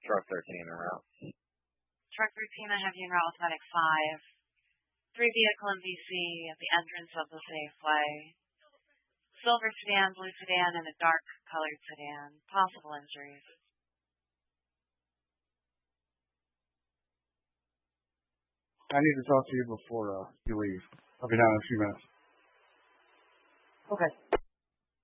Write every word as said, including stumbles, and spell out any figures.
Truck thirteen en route. Truck thirteen, I have you en route with Medic five. Three vehicle in V C at the entrance of the Safeway. Silver sedan, blue sedan, and a dark colored sedan. Possible injuries. I need to talk to you before uh, you leave. I'll be down in a few minutes. Okay.